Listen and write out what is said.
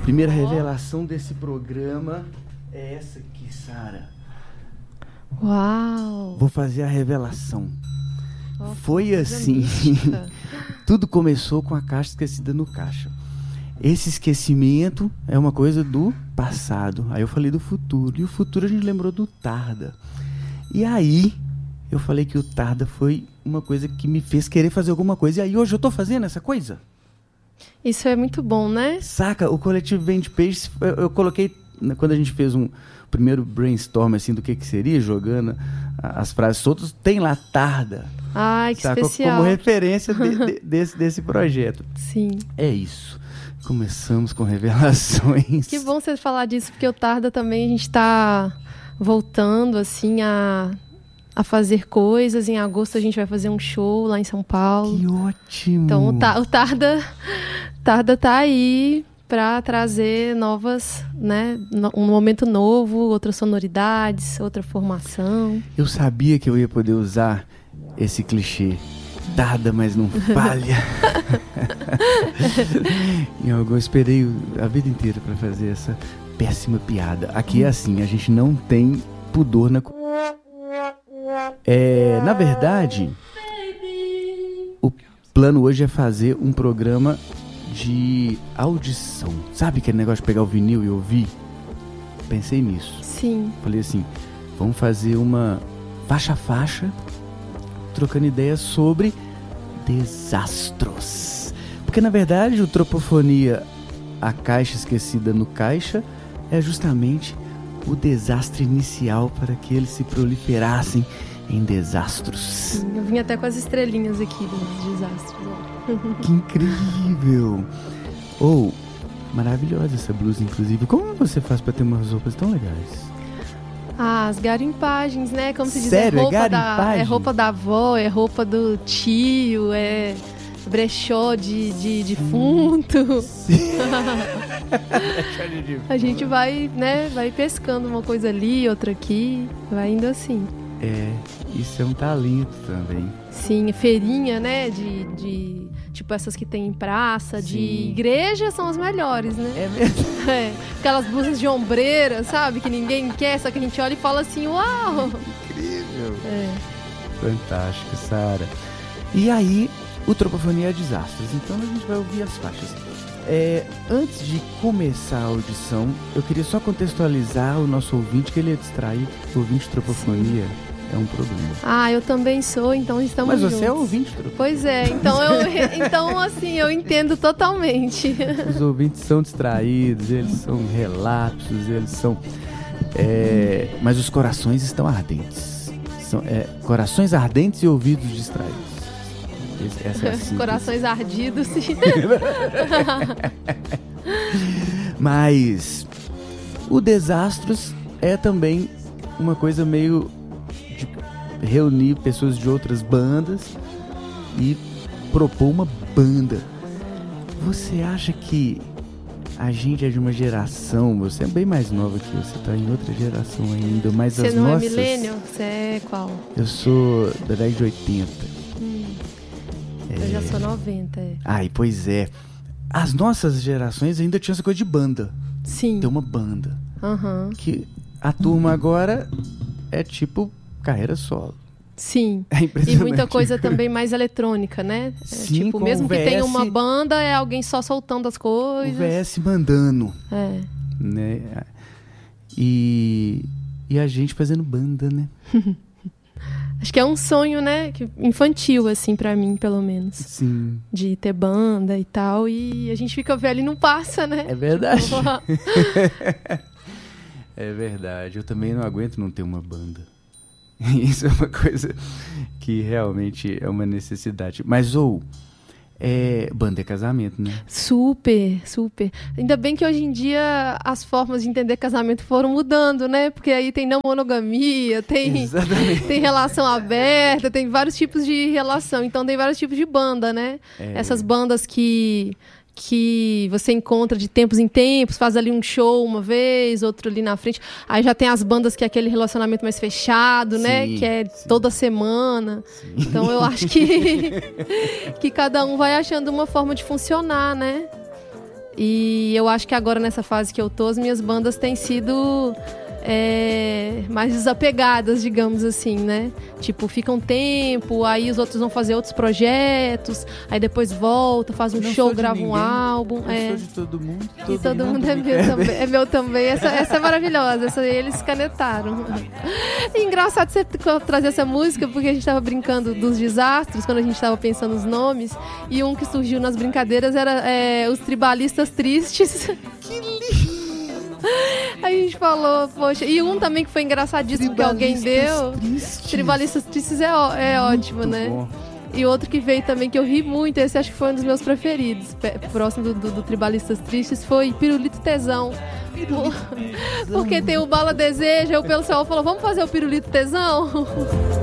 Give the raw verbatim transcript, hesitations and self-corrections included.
Primeira revelação desse programa é essa aqui, Sara. Uau! Vou fazer a revelação. Oh, Foi assim. Tudo começou com a caixa esquecida no caixa. Esse esquecimento é uma coisa do passado. Aí eu falei do futuro. E o futuro a gente lembrou do Tarda. E aí eu falei que o Tarda foi uma coisa que me fez querer fazer alguma coisa. E aí hoje eu tô fazendo essa coisa. Isso é muito bom, né? Saca? O coletivo Vende Peixes, eu, eu coloquei, quando a gente fez um primeiro brainstorm assim, do que, que seria, jogando as frases soltas, tem lá Tarda. Ai, que saca? especial. Como referência de, de, desse, desse projeto. Sim. É isso. Começamos com revelações. Que bom você falar disso, porque o Tarda também a gente está voltando assim a, a fazer coisas. Em agosto a gente vai fazer um show lá em São Paulo. Que ótimo! Então o, ta, o Tarda, Tarda tá aí para trazer novas, né, um momento novo, outras sonoridades, outra formação. Eu sabia que eu ia poder usar esse clichê. Tarda, mas não falha. Eu esperei a vida inteira para fazer essa péssima piada. Aqui é assim, a gente não tem pudor na... É, na verdade, o plano hoje é fazer um programa de audição. Sabe aquele negócio de pegar o vinil e ouvir? Pensei nisso. Sim. Falei assim, vamos fazer uma faixa a faixa, trocando ideias sobre desastros. Porque, na verdade, o Tropofonia, a caixa esquecida no caixa, é justamente o desastre inicial para que eles se proliferassem em desastros. Sim, eu vim até com as estrelinhas aqui dos desastres. Que incrível! Ou, oh, maravilhosa essa blusa, inclusive. Como você faz para ter umas roupas tão legais? Ah, as garimpagens, né? Como se diz, Sério? é roupa, é da, é roupa da avó, é roupa do tio, é brechó de, de defunto. A gente vai, né, vai pescando uma coisa ali, outra aqui, vai indo assim. É, isso é um talento também. Sim, feirinha, né, de, de tipo essas que tem em praça, Sim. de igreja são as melhores, né? É mesmo? É, aquelas blusas de ombreira, sabe, que ninguém quer, só que a gente olha e fala assim, uau! Incrível! É. Fantástico, Sara. E aí, o Tropofonia é Desastres, então a gente vai ouvir as faixas. É, antes de começar a audição, eu queria só contextualizar o nosso ouvinte, que ele é distraído. O ouvinte Tropofonia é um problema. Ah, eu também sou, então estamos Mas juntos. você é ouvinte Tropofonia. Pois é, então, eu, então assim, eu entendo totalmente. Os ouvintes são distraídos, eles são relapsos, eles são... É, mas os corações estão ardentes. São, é, corações ardentes e ouvidos distraídos. Essa é a síntese. Corações ardidos. Mas o Desastros é também uma coisa meio de reunir pessoas de outras bandas e propor uma banda. Você acha que a gente é de uma geração, você é bem mais nova que eu, você tá em outra geração ainda, mas você as não nossas... é millennial? Você é qual? Eu sou da década de oitenta. Hum. Eu já sou noventa, é. Ai, pois é. As nossas gerações ainda tinham essa coisa de banda. Sim. Tem uma banda. Uhum. Que a turma agora é tipo carreira solo. Sim. É impressionante. E muita coisa também mais eletrônica, né? É, Sim, tipo, com mesmo o que V S, tenha uma banda, é alguém só soltando as coisas. O V S mandando. É. Né? E, e a gente fazendo banda, né? Acho que é um sonho, né? Infantil, assim, pra mim, pelo menos. Sim. De ter banda e tal. E a gente fica velho e não passa, né? É verdade. É verdade. Eu também não aguento não ter uma banda. Isso é uma coisa que realmente é uma necessidade. Mas, ou... É, banda é casamento, né? Super, super. Ainda bem que hoje em dia as formas de entender casamento foram mudando, né? Porque aí tem não monogamia, tem, tem relação aberta, tem vários tipos de relação. Então tem vários tipos de banda, né? É. Essas bandas que... que você encontra de tempos em tempos, faz ali um show uma vez, outro ali na frente. Aí já tem as bandas que é aquele relacionamento mais fechado, sim, né? Que é sim. toda semana. Sim. Então eu acho que, que cada um vai achando uma forma de funcionar, né? E eu acho que agora, nessa fase que eu tô, as minhas bandas têm sido é, mais desapegadas, digamos assim, né? Tipo, fica um tempo, aí os outros vão fazer outros projetos, aí depois volta, faz um Não show, sou de grava um ninguém, álbum. Eu é. sou de todo mundo. E todo mundo é meu também. É meu também. Essa, essa é maravilhosa. Essa aí eles canetaram. E engraçado você trazer essa música, porque a gente tava brincando dos desastres, quando a gente tava pensando nos nomes, e um que surgiu nas brincadeiras era é, os tribalistas tristes. Que lindo! Aí a gente falou, poxa. E um também que foi engraçadíssimo que alguém deu. Tristes. Tribalistas tristes é, ó, é ótimo, né? Bom. E outro que veio também, que eu ri muito, esse acho que foi um dos meus preferidos, próximo do, do, do Tribalistas Tristes, foi Pirulito Tesão. Pirulito Tesão. Porque tem o Bala Deseja, o Pelo Céu falou, vamos fazer o Pirulito Tesão?